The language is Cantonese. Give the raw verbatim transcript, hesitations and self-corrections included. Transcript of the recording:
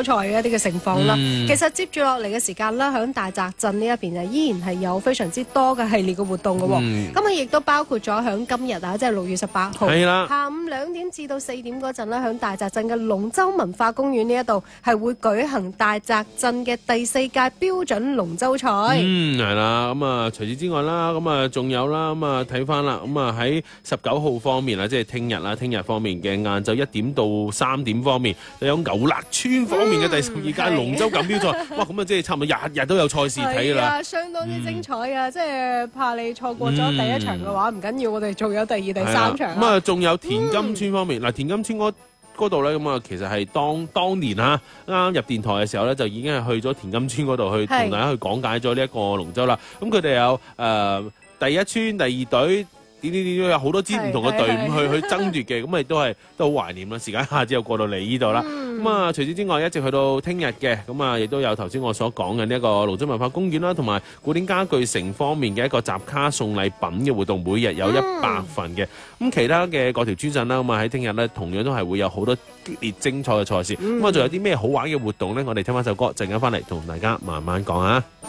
賽嘅一啲嘅情況啦。 嗯、 其實接住落嚟嘅時間啦，響大宅鎮呢一邊啊，依然係有非常之多嘅系列嘅活動嘅喎。咁啊、嗯，亦都包括咗響今日啊，即係六月十八號，下午兩點至到四點嗰陣咧，響大宅鎮嘅龍舟文化公園呢一度係會舉行大宅鎮嘅第四屆標準龍舟賽。 嗯，係啦，咁啊，除此之外啦，咁啊，仲有啦，咁啊，睇翻啦，咁啊，喺十九號方面啊，即係聽日啦，聽日方面嘅晏晝一點到三點方面，就有牛勒村方面嘅第十二屆龍舟錦標賽。嗯、哇，咁啊，即係差唔多日日都有賽事睇㗎啦。係啊， 相當之精彩啊！嗯、即係怕你錯過咗第一場嘅話，唔緊要，我哋仲有第二、第三場。 咁啊，仲有田金村方面，嗱、嗯，田金村嗰嗰度咧，咁啊，其實係當當年啊，啱啱入電台嘅時候咧，就已經係去咗田金村嗰度去同大家去講解咗呢一個龍舟啦。咁佢哋有誒、呃、第一村、第二隊。點點點都有好多支唔同嘅隊伍去去爭奪嘅，咁亦都係都好懷念啦。時間一下子又過到嚟呢度啦。咁啊、嗯，除此之外，一直去到聽日嘅，咁啊，亦都有頭先我所講嘅呢一個龍舟文化公園啦，同埋古典家具城方面嘅一個集卡送禮品嘅活動，每日有一百份嘅。咁、嗯、其他嘅各條村鎮啦，咁啊喺聽日咧，同樣都係會有好多激烈精彩嘅賽事。咁啊、嗯，仲有啲咩好玩嘅活動咧？我哋聽翻首歌，陣間翻嚟同大家慢慢講下。